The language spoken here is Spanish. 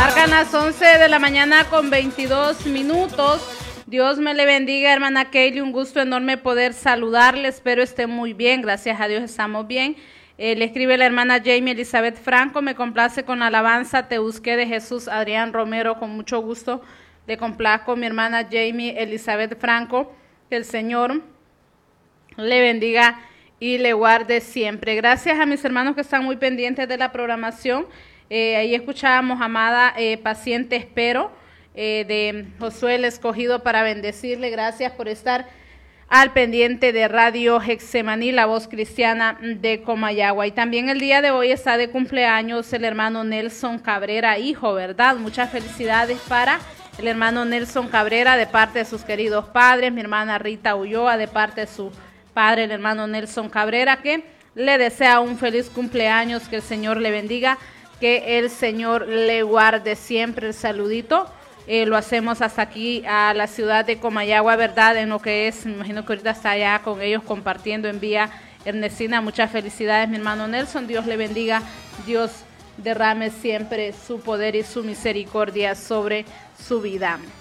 Marcan las 11 de la mañana con 22 minutos. Dios me le bendiga, hermana Kelly. Un gusto enorme poder saludarle. Espero esté muy bien. Gracias a Dios estamos bien. Le escribe la hermana Jamie Elizabeth Franco. Me complace con la alabanza Te busqué de Jesús Adrián Romero. Con mucho gusto le complazco, mi hermana Jamie Elizabeth Franco. Que el Señor le bendiga y le guarde siempre. Gracias a mis hermanos que están muy pendientes de la programación. Ahí escuchábamos Amada Paciente Espero de Josué el Escogido para bendecirle. Gracias por estar al pendiente de Radio Getsemaní, la voz cristiana de Comayagua. Y también el día de hoy está de cumpleaños el hermano Nelson Cabrera, hijo, ¿verdad? Muchas felicidades para el hermano Nelson Cabrera de parte de sus queridos padres, mi hermana Rita Ulloa de parte de su padre, el hermano Nelson Cabrera, que le desea un feliz cumpleaños, que el Señor le bendiga, que el Señor le guarde siempre. El saludito lo hacemos hasta aquí a la ciudad de Comayagua, ¿verdad? En lo que es, me imagino que ahorita está allá con ellos compartiendo en vía Ernestina. Muchas felicidades, mi hermano Nelson. Dios le bendiga, Dios derrame siempre su poder y su misericordia sobre su vida.